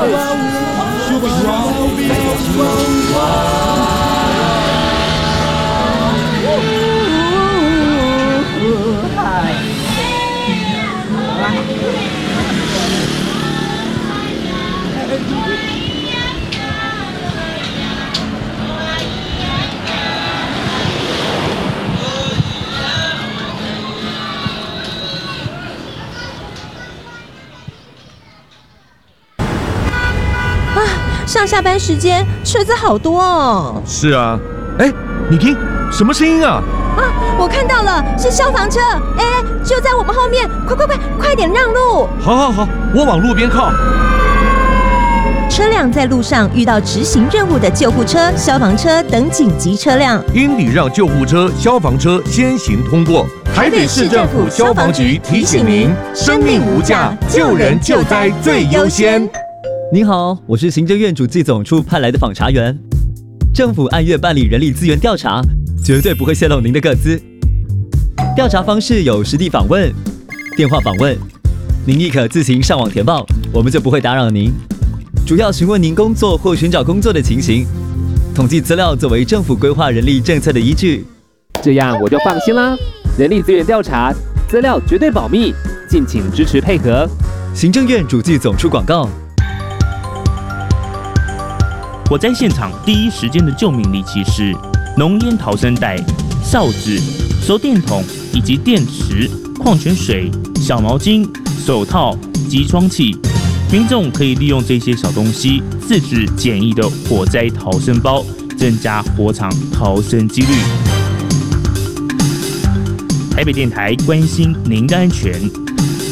上下班时间车子好多哦。 是啊，哎，你听，什么声音啊？ 我看到了，是消防车。哎，就在我们后面，快点让路！ 好，我往路边靠。 车辆在路上遇到执行任务的救护车、消防车等紧急车辆， 应礼让救护车、消防车先行通过。台北市政府消防局提醒您：生命无价，救人救灾最优先。 您好，我是行政院主计总处派来的访查员。政府按月办理人力资源调查，绝对不会泄露您的个资。调查方式有实地访问、电话访问，您亦可自行上网填报，我们就不会打扰您。主要询问您工作或寻找工作的情形，统计资料作为政府规划人力政策的依据。 这样我就放心啦。人力资源调查资料绝对保密，敬请支持配合。 行政院主计总处广告。 火灾现场第一时间的救命利器是浓烟逃生带、哨子、手电筒以及电池、矿泉水、小毛巾、手套、集窗器。民众可以利用这些小东西自制简易的火灾逃生包，增加火场逃生几率。台北电台关心您的安全。